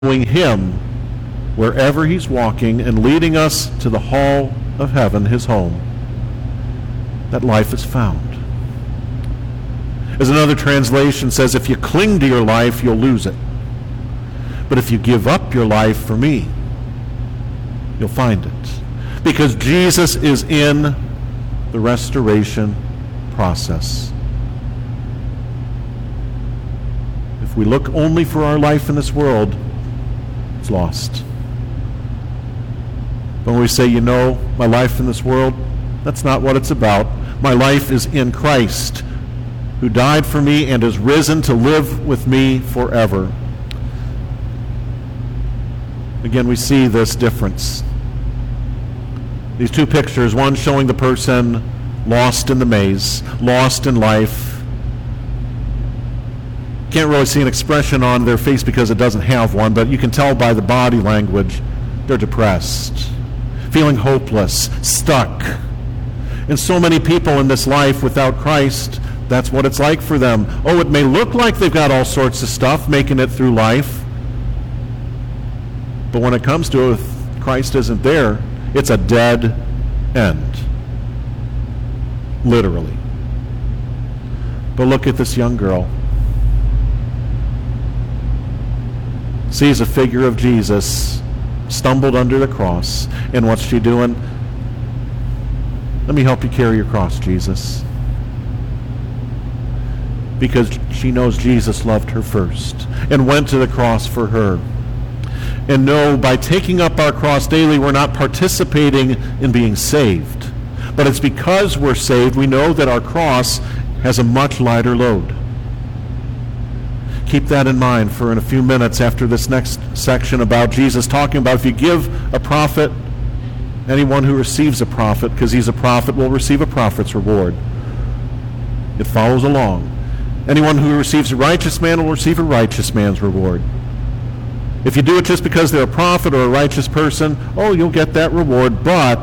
following him wherever he's walking and leading us to the hall of heaven, his home, that life is found. As another translation says, if you cling to your life, you'll lose it. But if you give up your life for me, you'll find it. Because Jesus is in the restoration process. If we look only for our life in this world, it's lost. But when we say, my life in this world, that's not what it's about. My life is in Christ, who died for me and is risen to live with me forever. Again, we see this difference. These two pictures, one showing the person lost in the maze, lost in life. Can't really see an expression on their face because it doesn't have one, but you can tell by the body language they're depressed, feeling hopeless, stuck. And so many people in this life without Christ, that's what it's like for them. Oh, it may look like they've got all sorts of stuff making it through life, but when it comes to it, if Christ isn't there, it's a dead end. Literally. But look at this young girl. Sees a figure of Jesus stumbled under the cross. And what's she doing? Let me help you carry your cross, Jesus. Because she knows Jesus loved her first and went to the cross for her. And no, by taking up our cross daily, we're not participating in being saved. But it's because we're saved, we know that our cross has a much lighter load. Keep that in mind for in a few minutes after this next section about Jesus talking about if you give a prophet, anyone who receives a prophet, because he's a prophet, will receive a prophet's reward. It follows along. Anyone who receives a righteous man will receive a righteous man's reward. If you do it just because they're a prophet or a righteous person, you'll get that reward. But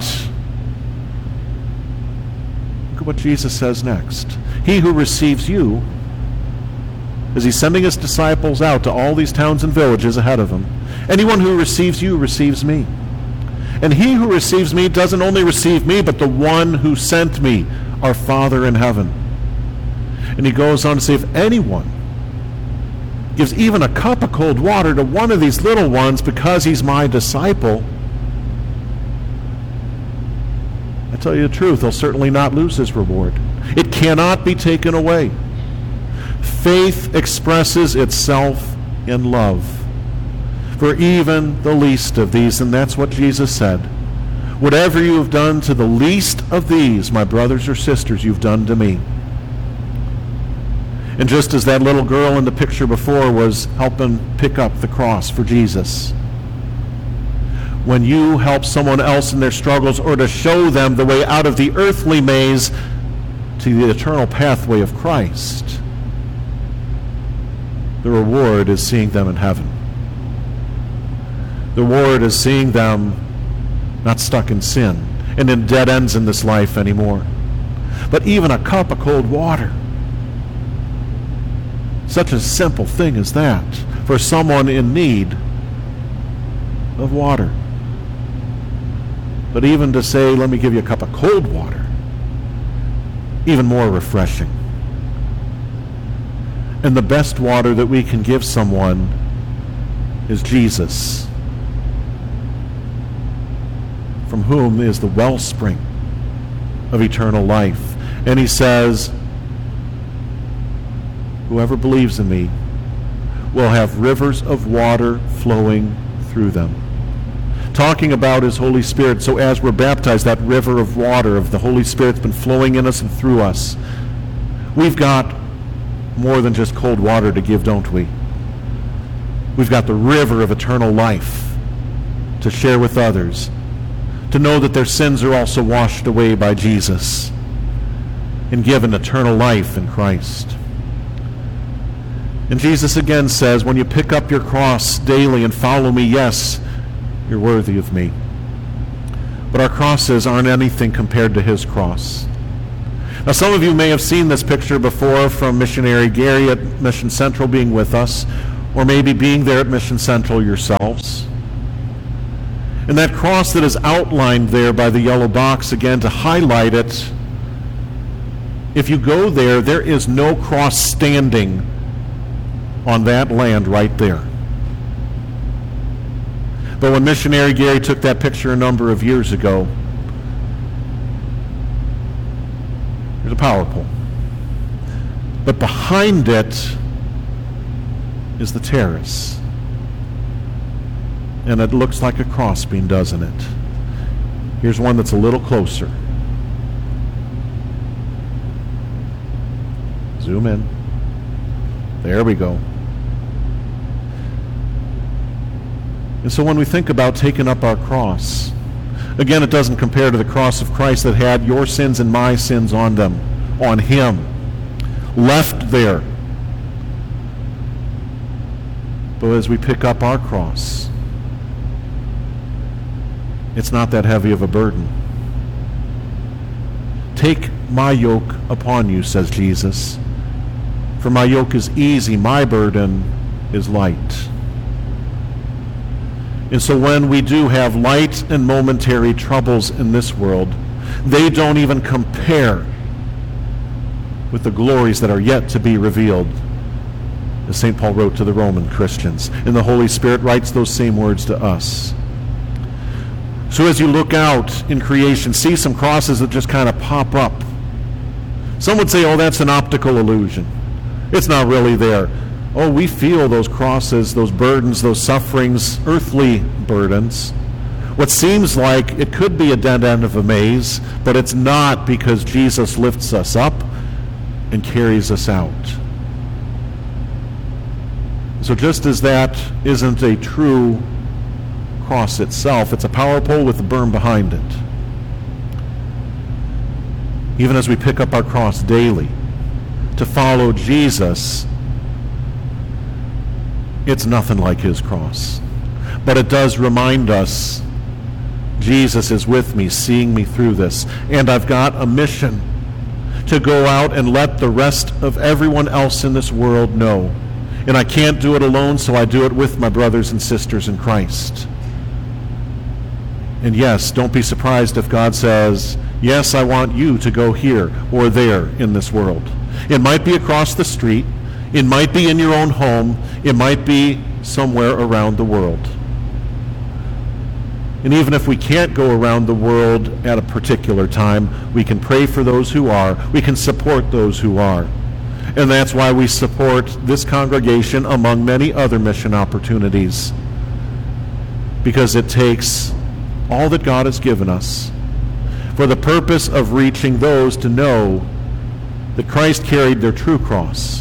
look at what Jesus says next. He who receives you, as he's sending his disciples out to all these towns and villages ahead of him, anyone who receives you receives me. And he who receives me doesn't only receive me, but the one who sent me, our Father in heaven. And he goes on to say, if anyone gives even a cup of cold water to one of these little ones because he's my disciple, I tell you the truth, he'll certainly not lose his reward. It cannot be taken away. Faith expresses itself in love for even the least of these, and that's what Jesus said. Whatever you have done to the least of these, my brothers or sisters, you've done to me. And just as that little girl in the picture before was helping pick up the cross for Jesus, when you help someone else in their struggles or to show them the way out of the earthly maze to the eternal pathway of Christ, the reward is seeing them in heaven. The reward is seeing them not stuck in sin and in dead ends in this life anymore. But even a cup of cold water, such a simple thing as that, for someone in need of water. But even to say, let me give you a cup of cold water, even more refreshing. And the best water that we can give someone is Jesus, from whom is the wellspring of eternal life. And he says, whoever believes in me will have rivers of water flowing through them. Talking about his Holy Spirit. So as we're baptized, that river of water of the Holy Spirit's been flowing in us and through us. We've got more than just cold water to give, don't we? We've got the river of eternal life to share with others, to know that their sins are also washed away by Jesus and given eternal life in Christ. And Jesus again says, when you pick up your cross daily and follow me, yes, you're worthy of me. But our crosses aren't anything compared to his cross. Now, some of you may have seen this picture before from missionary Gary at Mission Central being with us, or maybe being there at Mission Central yourselves. And that cross that is outlined there by the yellow box, again, to highlight it, if you go there, there is no cross standing on that land right there. But when missionary Gary took that picture a number of years ago, there's a power pole. But behind it is the terrace. And it looks like a crossbeam, doesn't it? Here's one that's a little closer. Zoom in. There we go. And so when we think about taking up our cross, again, it doesn't compare to the cross of Christ that had your sins and my sins on them, on him, left there. But as we pick up our cross, it's not that heavy of a burden. Take my yoke upon you, says Jesus. For my yoke is easy, my burden is light. And so when we do have light and momentary troubles in this world, they don't even compare with the glories that are yet to be revealed, as St. Paul wrote to the Roman Christians. And the Holy Spirit writes those same words to us. So as you look out in creation, see some crosses that just kind of pop up. Some would say, oh, that's an optical illusion. It's not really there. Oh, we feel those crosses, those burdens, those sufferings, earthly burdens. What seems like it could be a dead end of a maze, but it's not, because Jesus lifts us up and carries us out. So just as that isn't a true cross itself, it's a power pole with a berm behind it. Even as we pick up our cross daily to follow Jesus, it's nothing like his cross. But it does remind us, Jesus is with me, seeing me through this. And I've got a mission to go out and let the rest of everyone else in this world know. And I can't do it alone, so I do it with my brothers and sisters in Christ. And yes, don't be surprised if God says, yes, I want you to go here or there in this world. It might be across the street. It might be in your own home. It might be somewhere around the world. And even if we can't go around the world at a particular time, we can pray for those who are. We can support those who are. And that's why we support this congregation among many other mission opportunities. Because it takes all that God has given us for the purpose of reaching those to know that Christ carried their true cross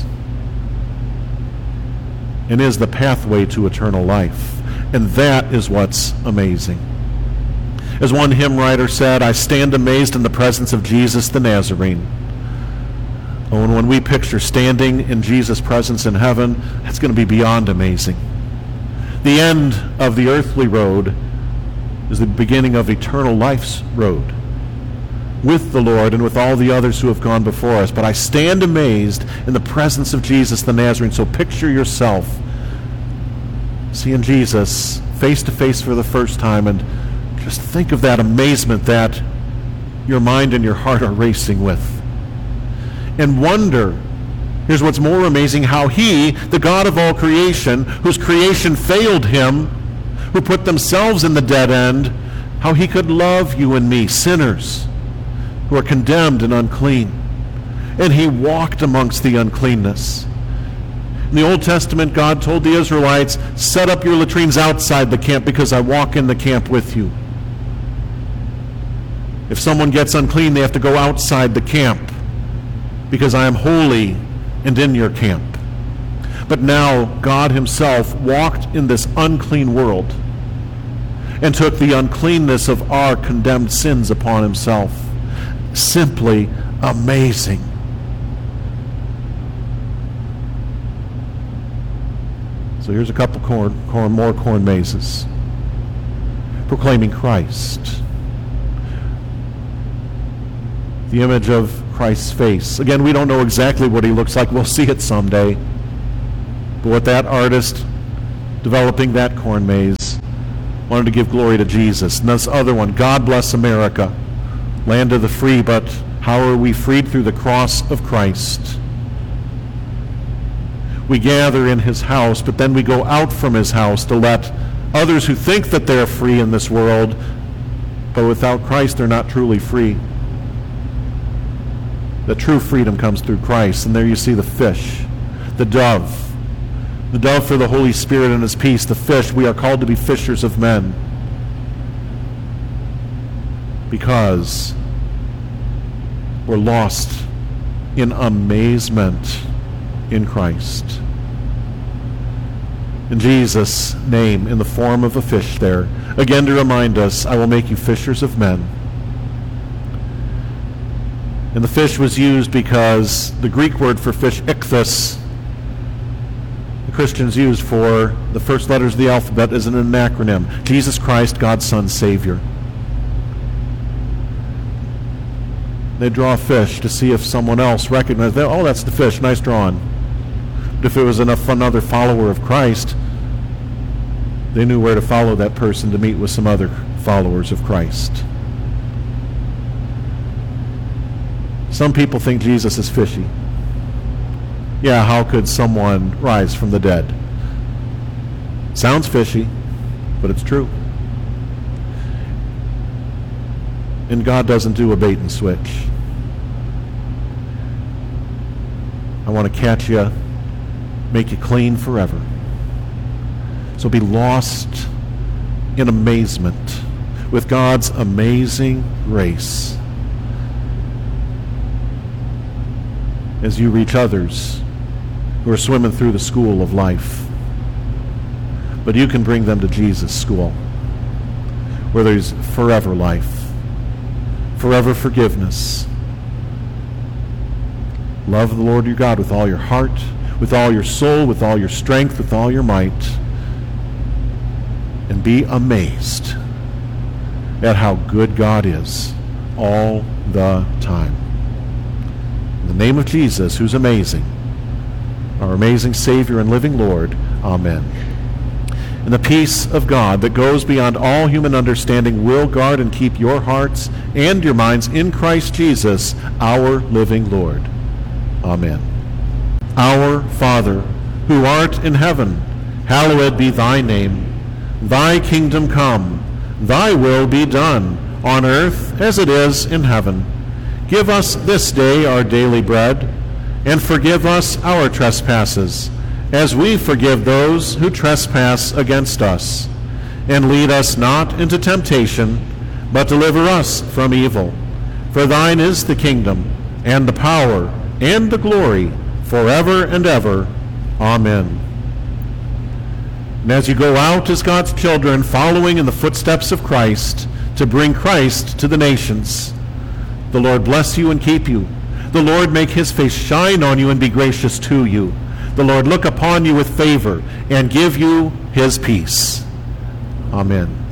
and is the pathway to eternal life. And that is what's amazing. As one hymn writer said, I stand amazed in the presence of Jesus the Nazarene. Oh, and when we picture standing in Jesus' presence in heaven, that's going to be beyond amazing. The end of the earthly road is the beginning of eternal life's road with the Lord and with all the others who have gone before us. But I stand amazed in the presence of Jesus the Nazarene. So picture yourself seeing Jesus face to face for the first time, and just think of that amazement that your mind and your heart are racing with. And wonder, here's what's more amazing, how he, the God of all creation, whose creation failed him, who put themselves in the dead end, how he could love you and me, sinners, who are condemned and unclean. And he walked amongst the uncleanness. In the Old Testament, God told the Israelites, set up your latrines outside the camp because I walk in the camp with you. If someone gets unclean, they have to go outside the camp because I am holy and in your camp. But now God himself walked in this unclean world and took the uncleanness of our condemned sins upon himself. Simply amazing. So here's a couple more corn mazes proclaiming Christ. The image of Christ's face. Again, we don't know exactly what he looks like. We'll see it someday. But But what that artist developing that corn maze wanted to give glory to Jesus. And this other one, God bless America, land of the free, but how are we freed? Through the cross of Christ. We gather in his house, but then we go out from his house to let others who think that they're free in this world, but without Christ they're not truly free. The true freedom comes through Christ. And there you see the fish, the dove for the Holy Spirit and his peace, the fish. We are called to be fishers of men because we're lost in amazement in Christ. In Jesus' name, in the form of a fish there, again to remind us, I will make you fishers of men. And the fish was used because the Greek word for fish, ichthus, the Christians used for the first letters of the alphabet as an acronym. Jesus Christ, God's Son, Savior. They draw a fish to see if someone else recognized that. Oh, that's the fish. Nice drawing. But if it was another follower of Christ, they knew where to follow that person to meet with some other followers of Christ. Some people think Jesus is fishy. Yeah, how could someone rise from the dead? Sounds fishy, but it's true. And God doesn't do a bait and switch. I want to catch you, make you clean forever. So be lost in amazement with God's amazing grace as you reach others who are swimming through the school of life. But you can bring them to Jesus' school, where there's forever life, forever forgiveness. Love the Lord your God with all your heart, with all your soul, with all your strength, with all your might, and be amazed at how good God is all the time. In the name of Jesus, who's amazing, our amazing Savior and living Lord, amen. And the peace of God that goes beyond all human understanding will guard and keep your hearts and your minds in Christ Jesus, our living Lord. Amen. Our Father, who art in heaven, hallowed be thy name. Thy kingdom come, thy will be done, on earth as it is in heaven. Give us this day our daily bread, and forgive us our trespasses, as we forgive those who trespass against us. And lead us not into temptation, but deliver us from evil. For thine is the kingdom, and the power, and the glory, forever and ever. Amen. And as you go out as God's children, following in the footsteps of Christ, to bring Christ to the nations, the Lord bless you and keep you. The Lord make his face shine on you and be gracious to you. The Lord look upon you with favor and give you his peace. Amen.